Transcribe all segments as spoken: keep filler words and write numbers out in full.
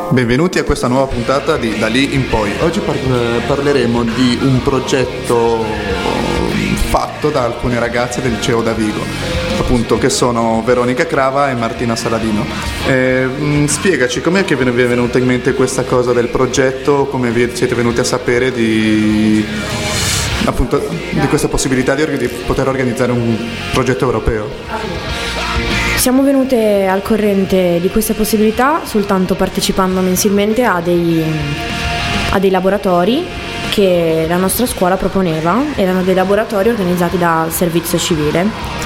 Benvenuti a questa nuova puntata di Da lì in poi. Oggi par- parleremo di un progetto fatto da alcune ragazze del liceo Davigo, appunto, che sono Veronica Crava e Martina Saladino. Eh, mh, spiegaci com'è che vi è venuta in mente questa cosa del progetto, come vi siete venuti a sapere di, appunto, di questa possibilità di, di poter organizzare un progetto europeo. Siamo venute al corrente di questa possibilità soltanto partecipando mensilmente a dei, a dei laboratori che la nostra scuola proponeva. Erano dei laboratori organizzati dal servizio civile,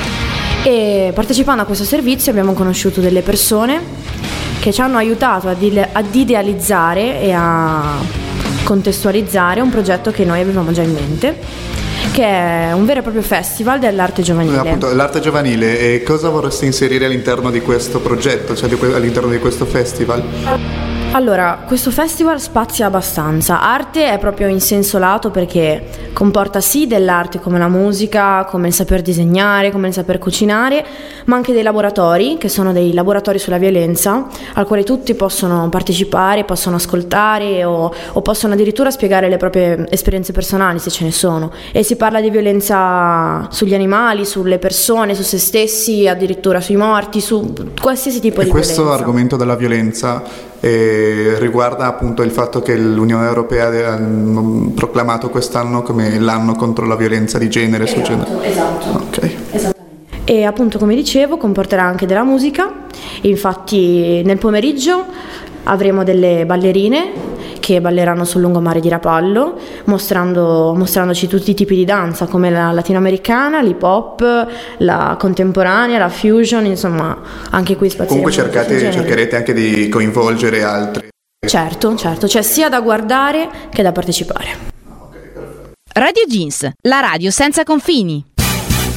e partecipando a questo servizio abbiamo conosciuto delle persone che ci hanno aiutato ad, ide- ad idealizzare e a contestualizzare un progetto che noi avevamo già in mente, che è un vero e proprio festival dell'arte giovanile. Appunto, l'arte giovanile, e cosa vorresti inserire all'interno di questo progetto, cioè di que- all'interno di questo festival? Allora, questo festival spazia abbastanza. Arte è proprio in senso lato, perché comporta sì dell'arte come la musica, come il saper disegnare, come il saper cucinare, ma anche dei laboratori, che sono dei laboratori sulla violenza, al quale tutti possono partecipare, possono ascoltare o, o possono addirittura spiegare le proprie esperienze personali, se ce ne sono. E si parla di violenza sugli animali, sulle persone, su se stessi, addirittura sui morti, su qualsiasi tipo e di questo violenza. Questo argomento della violenza E riguarda appunto il fatto che l'Unione Europea ha proclamato quest'anno come l'anno contro la violenza di genere. Esatto, su genere. esatto. Okay. Esattamente. E appunto, come dicevo, comporterà anche della musica. Infatti nel pomeriggio avremo delle ballerine che balleranno sul lungomare di Rapallo, mostrando, mostrandoci tutti i tipi di danza, come la latinoamericana, l'hip hop, la contemporanea, la fusion, insomma, anche qui spazieremo. Comunque cercate, cercherete anche di coinvolgere altri. Certo, certo, c'è sia da guardare che da partecipare. Radio Jeans, la radio senza confini.